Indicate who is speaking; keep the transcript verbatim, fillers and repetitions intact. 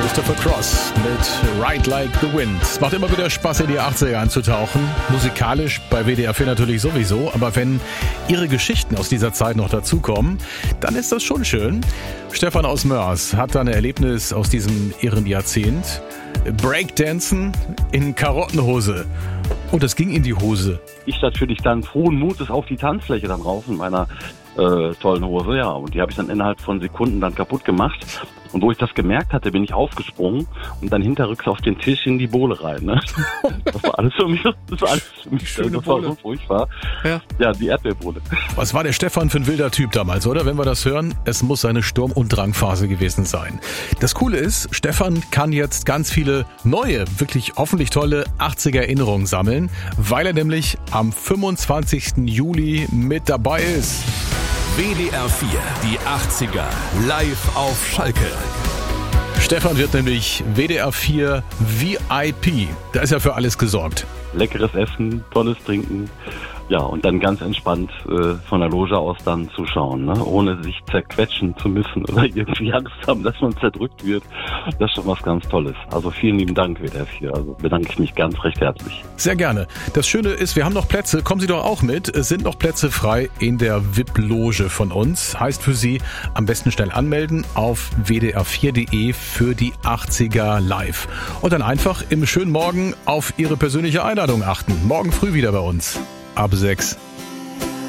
Speaker 1: Christopher Cross mit Ride Like the Wind. Es macht immer wieder Spaß, in die achtziger einzutauchen. Musikalisch bei W D R vier natürlich sowieso, aber wenn Ihre Geschichten aus dieser Zeit noch dazukommen, dann ist das schon schön. Stefan aus Mörs hat da ein Erlebnis aus diesem irren Jahrzehnt. Breakdancen in Karottenhose. Und das ging in die Hose.
Speaker 2: Ich natürlich dann frohen Mutes auf die Tanzfläche dann rauf in meiner äh, tollen Hose, ja. Und die habe ich dann innerhalb von Sekunden dann kaputt gemacht. Und wo ich das gemerkt hatte, bin ich aufgesprungen und dann hinterrücks auf den Tisch in die Bohle rein. Ne? Das war alles für mich. Das war alles für mich.
Speaker 1: Schöne
Speaker 2: das war
Speaker 1: Bohle.
Speaker 2: so furchtbar. Ja. ja, die Erdbeerbohle.
Speaker 1: Was war der Stefan für ein wilder Typ damals, oder? Wenn wir das hören, es muss seine Sturm- und Drangphase gewesen sein. Das Coole ist, Stefan kann jetzt ganz viele neue, wirklich hoffentlich tolle achtziger Erinnerungen sammeln, weil er nämlich am fünfundzwanzigsten Juli mit dabei ist.
Speaker 3: W D R vier, die achtziger, live auf Schalke.
Speaker 1: Stefan wird nämlich W D R vier V I P. Da ist ja für alles gesorgt.
Speaker 2: Leckeres Essen, tolles Trinken. Ja, und dann ganz entspannt äh, von der Loge aus dann zuschauen, ne? Ohne sich zerquetschen zu müssen oder irgendwie Angst haben, dass man zerdrückt wird. Das ist schon was ganz Tolles. Also vielen lieben Dank, W D R vier. Also bedanke ich mich ganz recht herzlich.
Speaker 1: Sehr gerne. Das Schöne ist, wir haben noch Plätze. Kommen Sie doch auch mit. Es sind noch Plätze frei in der V I P-Loge von uns. Heißt für Sie, am besten schnell anmelden auf w d r vier punkt d e für die achtziger live. Und dann einfach im schönen Morgen auf Ihre persönliche Einladung achten. Morgen früh wieder bei uns. Ab sechs.